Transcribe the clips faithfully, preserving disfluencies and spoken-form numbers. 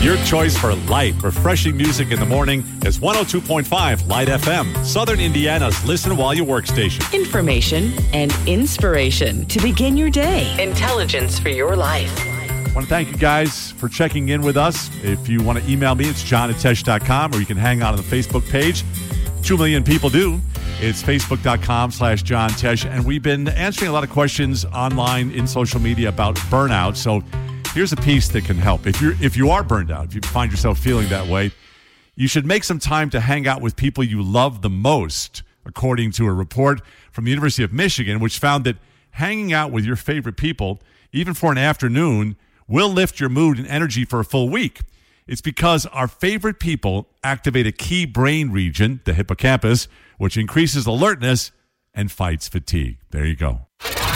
Your choice for light, refreshing music in the morning is one oh two point five Light F M, Southern Indiana's listen while you work station. Information and inspiration to begin your day. Intelligence for your life. I want to thank you guys for checking in with us. If you want to email me, it's john at tesh dot com, or you can hang out on the Facebook page. Two million people do. It's facebook.com slash John Tesh. And we've been answering a lot of questions online in social media about burnout. So here's a piece that can help. If you're if you are burned out, if you find yourself feeling that way, you should make some time to hang out with people you love the most, according to a report from the University of Michigan, which found that hanging out with your favorite people, even for an afternoon, will lift your mood and energy for a full week. It's because our favorite people activate a key brain region, the hippocampus, which increases alertness and fights fatigue. There you go.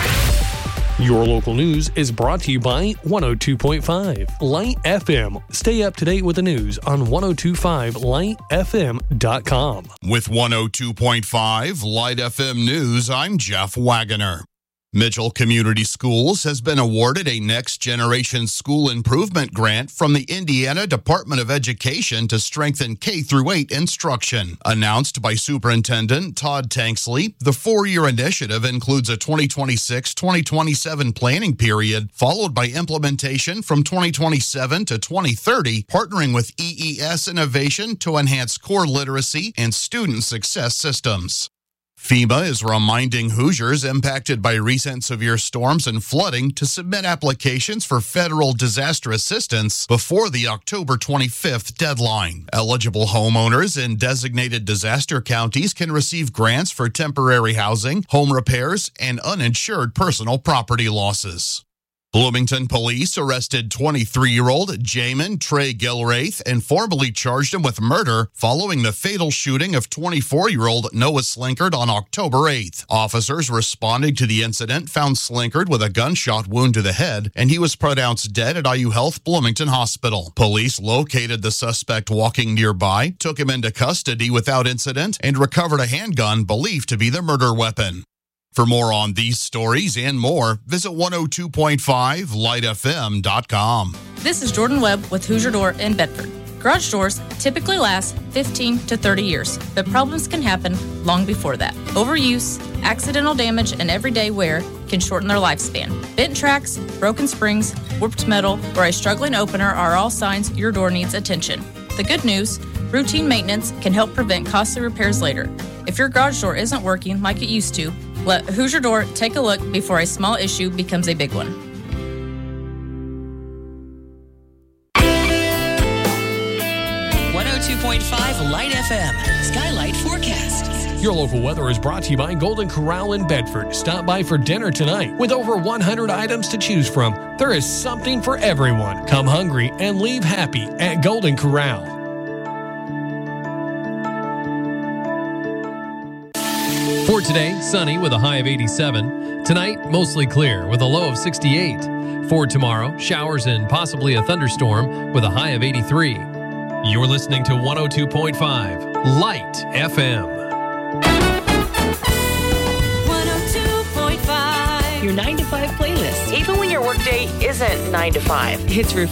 Your local news is brought to you by one oh two point five Light F M. Stay up to date with the news on ten twenty-five light f m dot com. With one oh two point five Light F M News, I'm Jeff Wagoner. Mitchell Community Schools has been awarded a Next Generation School Improvement Grant from the Indiana Department of Education to strengthen K through eight instruction. Announced by Superintendent Todd Tanksley, the four-year initiative includes a twenty twenty-six twenty twenty-seven planning period, followed by implementation from twenty twenty-seven to twenty thirty, partnering with E E S Innovation to enhance core literacy and student success systems. FEMA is reminding Hoosiers impacted by recent severe storms and flooding to submit applications for federal disaster assistance before the October twenty-fifth deadline. Eligible homeowners in designated disaster counties can receive grants for temporary housing, home repairs, and uninsured personal property losses. Bloomington police arrested twenty-three-year-old Jamin Trey Gilraith and formally charged him with murder following the fatal shooting of twenty-four-year-old Noah Slinkard on October eighth. Officers responding to the incident found Slinkard with a gunshot wound to the head, and he was pronounced dead at I U Health Bloomington Hospital. Police located the suspect walking nearby, took him into custody without incident, and recovered a handgun believed to be the murder weapon. For more on these stories and more, visit one oh two point five light f m dot com. This is Jordan Webb with Hoosier Door in Bedford. Garage doors typically last fifteen to thirty years, but problems can happen long before that. Overuse, accidental damage, and everyday wear can shorten their lifespan. Bent tracks, broken springs, warped metal, or a struggling opener are all signs your door needs attention. The good news, routine maintenance can help prevent costly repairs later. If your garage door isn't working like it used to, let Hoosier Door take a look before a small issue becomes a big one. one oh two point five Light F M, Skylight Forecast. Your local weather is brought to you by Golden Corral in Bedford. Stop by for dinner tonight. With over one hundred items to choose from, there is something for everyone. Come hungry and leave happy at Golden Corral. For today, sunny with a high of eighty-seven. Tonight, mostly clear with a low of sixty-eight. For tomorrow, showers and possibly a thunderstorm with a high of eighty-three. You're listening to one oh two point five Light F M. one oh two point five. Your nine to five playlist. Even when your workday isn't nine to five. It's